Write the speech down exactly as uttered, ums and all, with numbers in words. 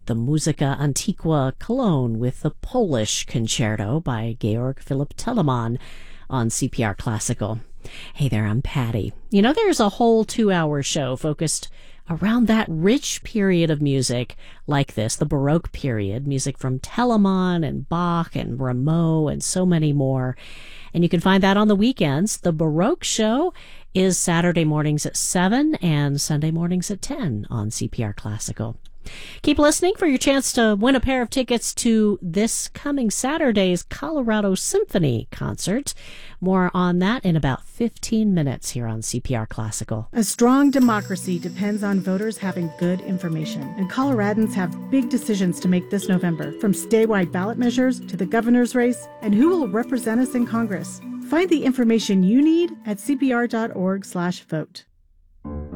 the Musica Antiqua Cologne with the Polish Concerto by Georg Philipp Telemann on C P R Classical. Hey there, I'm Patty. You know, there's a whole two-hour show focused around that rich period of music like this, the Baroque period, music from Telemann and Bach and Rameau and so many more. And you can find that on the weekends. The Baroque Show is Saturday mornings at seven and Sunday mornings at ten on C P R Classical. Keep listening for your chance to win a pair of tickets to this coming Saturday's Colorado Symphony concert. More on that in about fifteen minutes here on C P R Classical. A strong democracy depends on voters having good information, and Coloradans have big decisions to make this November, from statewide ballot measures to the governor's race and who will represent us in Congress. Find the information you need at c p r dot org slash vote.